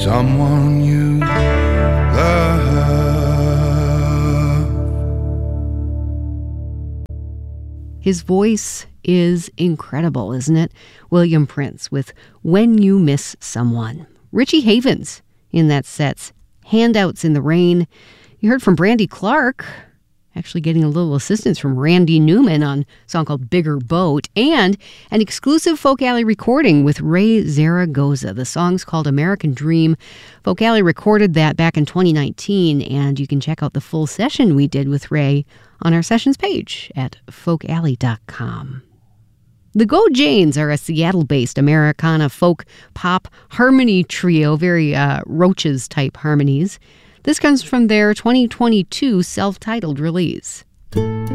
someone you love. His voice is incredible, isn't it? William Prince with When You Miss Someone. Richie Havens in that set's Handouts in the Rain. You heard from Brandy Clark, actually getting a little assistance from Randy Newman on a song called Bigger Boat, and an exclusive Folk Alley recording with Ray Zaragoza. The song's called American Dream. Folk Alley recorded that back in 2019, and you can check out the full session we did with Ray on our sessions page at folkalley.com. The Go Janes are a Seattle-based Americana folk pop harmony trio, very Roaches-type harmonies. This comes from their 2022 self-titled release.